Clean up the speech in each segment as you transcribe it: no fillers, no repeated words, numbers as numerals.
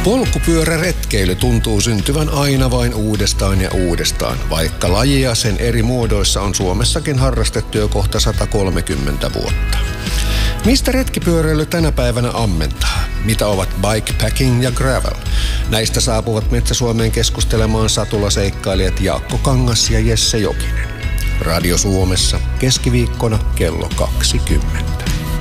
Polkupyöräretkeily tuntuu syntyvän aina vain uudestaan ja uudestaan, vaikka lajia sen eri muodoissa on Suomessakin harrastettu jo kohta 130 vuotta. Mistä retkipyöräily tänä päivänä ammentaa? Mitä ovat bikepacking ja gravel? Näistä saapuvat Metsä-Suomeen keskustelemaan satulaseikkailijat Jaakko Kangas ja Jesse Jokinen. Radio Suomessa keskiviikkona kello 20.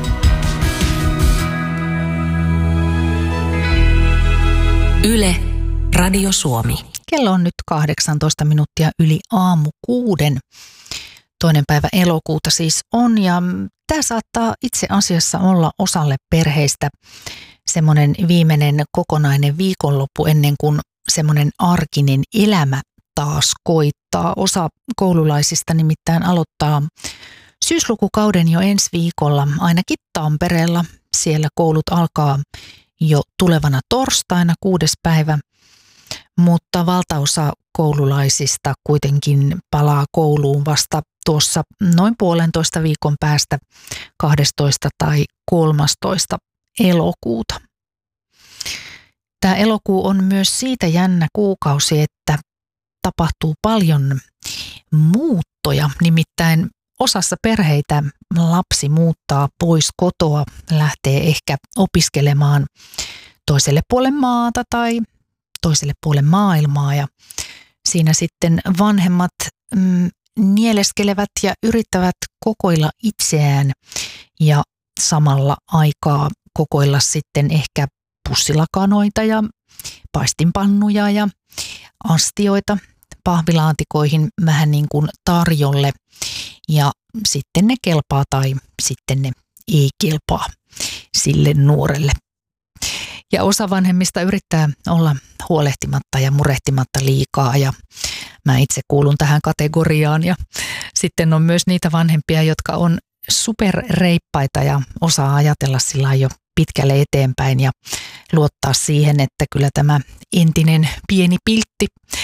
Yle, Radio Suomi. Kello on nyt 18 minuuttia yli aamu 6. 2. päivä elokuuta siis on, ja tämä saattaa itse asiassa olla osalle perheistä semmoinen viimeinen kokonainen viikonloppu ennen kuin semmoinen arkinen elämä taas koittaa. Osa koululaisista nimittäin aloittaa syyslukukauden jo ensi viikolla, ainakin Tampereella. Siellä koulut alkaa jo tulevana torstaina 6. päivä, mutta valtaosa koululaisista kuitenkin palaa kouluun vasta tuossa noin 1,5 viikon päästä 12. tai 13. elokuuta. Tämä elokuu on myös siitä jännä kuukausi, että tapahtuu paljon muuttoja, nimittäin osassa perheitä lapsi muuttaa pois kotoa, lähtee ehkä opiskelemaan toiselle puolelle maata tai toiselle puolelle maailmaa, ja siinä sitten vanhemmat nieleskelevät ja yrittävät kokoilla itseään ja samalla aikaa kokoilla sitten ehkä pussilakanoita ja paistinpannuja ja astioita pahvilaatikoihin vähän niin kuin tarjolle, ja sitten ne kelpaa tai sitten ne ei kelpaa sille nuorelle. Ja osa vanhemmista yrittää olla huolehtimatta ja murehtimatta liikaa, ja mä itse kuulun tähän kategoriaan, ja sitten on myös niitä vanhempia, jotka on superreippaita ja osaa ajatella sillä jo pitkälle eteenpäin ja luottaa siihen, että kyllä tämä entinen pieni piltti